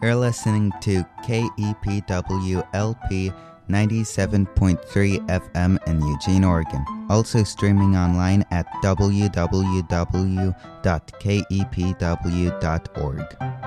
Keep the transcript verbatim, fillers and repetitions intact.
You're listening to K E P W L P ninety-seven point three F M in Eugene, Oregon. Also streaming online at w w w dot k e p w dot org.